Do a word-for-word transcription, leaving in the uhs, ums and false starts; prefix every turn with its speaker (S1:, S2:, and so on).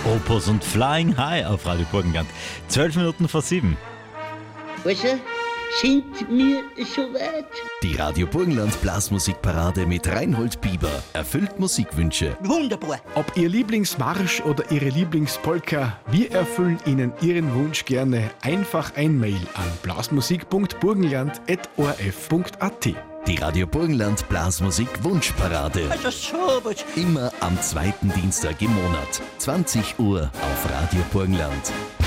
S1: Opus und Flying High auf Radio Burgenland. Zwölf Minuten vor sieben.
S2: Also, sind wir soweit?
S3: Die Radio Burgenland Blasmusikparade mit Reinhold Bieber erfüllt Musikwünsche.
S2: Wunderbar.
S4: Ob Ihr Lieblingsmarsch oder Ihre Lieblingspolka, wir erfüllen Ihnen Ihren Wunsch gerne. Einfach ein Mail an blasmusik punkt burgenland at o r f punkt a t.
S3: Die Radio Burgenland Blasmusik Wunschparade.
S2: Also sowas.
S3: Immer am zweiten Dienstag im Monat. zwanzig Uhr auf Radio Burgenland.